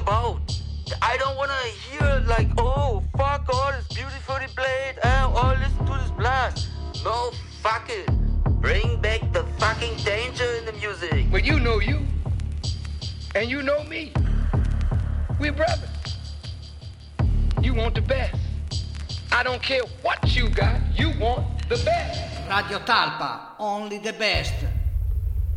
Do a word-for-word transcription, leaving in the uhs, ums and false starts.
about. I don't wanna hear like, oh, fuck all this beautifully played, uh, oh, listen to this blast. No, fuck it. Bring back the fucking danger in the music. Well, you know you, and you know me. We're brothers. You want the best. I don't care what you got, you want the best. Radio Talpa, only the best.